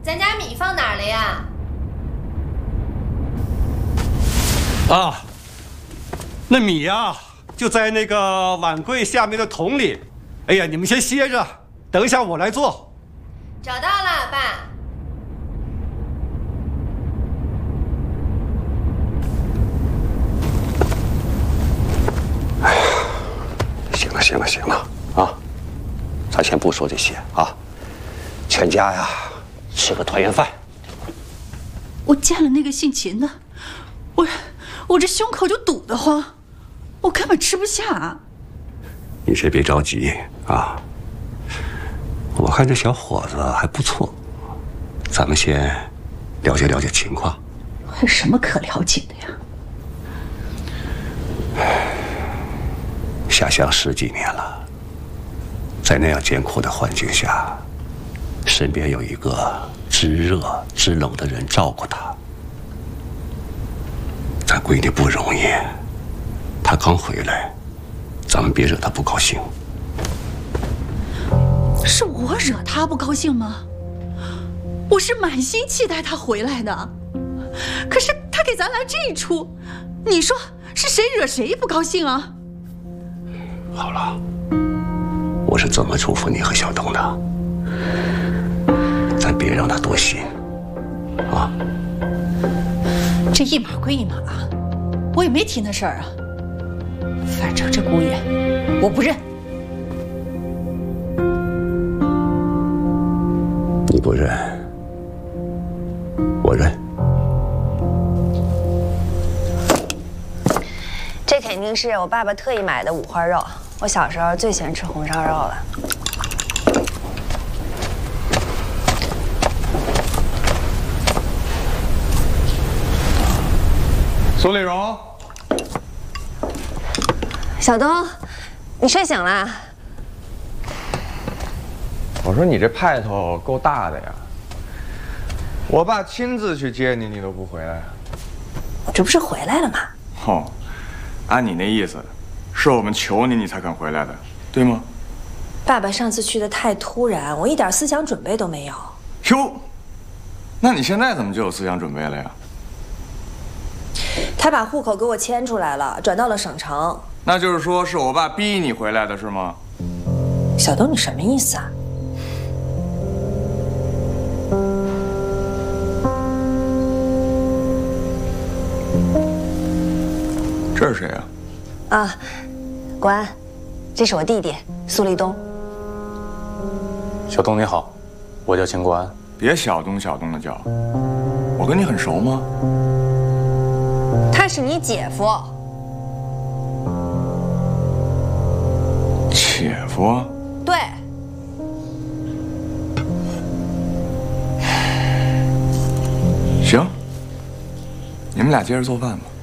咱家米放哪儿了呀？ 啊，那米呀，就在那个碗柜下面的桶里。哎呀，你们先歇着，等一下我来做。 找到了，爸。 哎呀，行了啊，咱先不说这些啊，全家呀吃个团圆饭。 我见了那个姓秦的，我这胸口就堵得慌，我根本吃不下。 你先别着急啊，我看这小伙子还不错，咱们先了解了解情况。 还有什么可了解的呀？ 下乡10几年了，在那样艰苦的环境下，身边有一个知热知冷的人照顾他，咱闺女不容易。她刚回来，咱们别惹她不高兴。 是我惹她不高兴吗？我是满心期待她回来的，可是她给咱来这一出，你说是谁惹谁不高兴啊？ 好了，我是这么嘱咐你和小东的，咱别让他多心，啊。 这一码归一码，我也没提那事儿啊。反正这姑爷，我不认。 你不认，我认。 这肯定是我爸爸特意买的五花肉，我小时候最喜欢吃红烧肉了。 苏丽蓉， 小东，你睡醒啦？ 我说你这派头够大的呀！我爸亲自去接你，你都不回来。 我这不是回来了吗？ 哦，按你那意思，是我们求你，你才肯回来的，对吗？ 爸爸上次去的太突然，我一点思想准备都没有。 哟，那你现在怎么就有思想准备了呀？ 他把户口给我迁出来了，转到了省城。 那就是说是我爸逼你回来的是吗？ 小东，你什么意思啊？ 这是谁啊？ 啊，国安，这是我弟弟苏立东。 小东你好，我叫秦国安。 别小东小东的叫，我跟你很熟吗？ 他是你姐夫。 姐夫？ 对。 行，你们俩接着做饭吧。